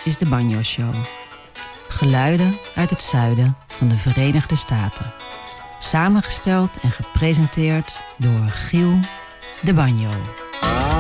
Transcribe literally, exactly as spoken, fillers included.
is de Banjo Show. Geluiden uit het zuiden van de Verenigde Staten. Samengesteld en gepresenteerd door Giel de Banjo.